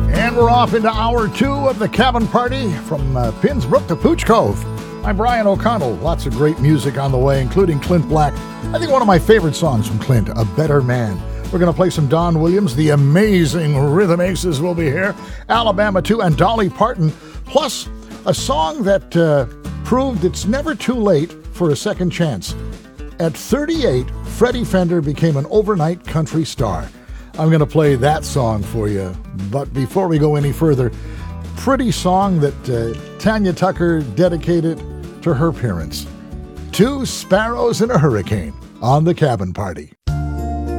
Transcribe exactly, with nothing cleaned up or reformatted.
And we're off into hour two of the Cabin Party from uh, Pinsbrook to Pooch Cove. I'm Brian O'Connell. Lots of great music on the way, including Clint Black. I think one of my favorite songs from Clint, A Better Man. We're going to play some Don Williams. The amazing Rhythm Aces will be here. Alabama two and Dolly Parton. Plus, a song that uh, proved it's never too late for a second chance. At thirty-eight, Freddie Fender became an overnight country star. I'm going to play that song for you. But before we go any further, pretty song that uh, Tanya Tucker dedicated to her parents. Two Sparrows in a Hurricane on the Cabin Party.